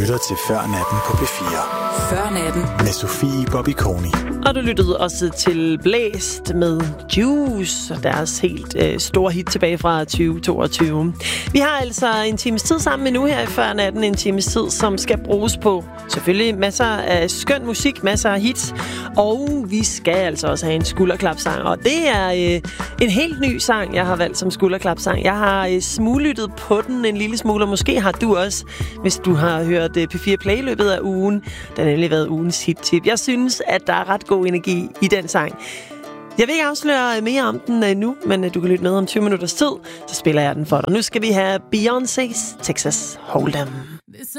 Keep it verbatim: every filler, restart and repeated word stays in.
lytter til Før Natten på P fire. Før Natten. Med Sofie Bobby-Koni. Og du lyttede også til Blæst med Juice og deres helt øh, store hit tilbage fra tyve toogtyve. Vi har altså en times tid sammen nu her i Før Natten. En times tid, som skal bruges på selvfølgelig masser af skøn musik, masser af hits. Og vi skal altså også have en skulderklapsang. Og det er øh, en helt ny sang, jeg har valgt som skulderklapsang. Jeg har øh, smuglyttet på den en lille smule, og måske har du også, hvis du har hørt øh, P fire Play i løbet af ugen. Den har nemlig været ugens hit-tip. Jeg synes, at der er ret god energi i den sang. Jeg vil ikke afsløre mere om den nu, men du kan lytte med om tyve minutters tid, så spiller jeg den for dig. Nu skal vi have Beyoncé's Texas Hold'em.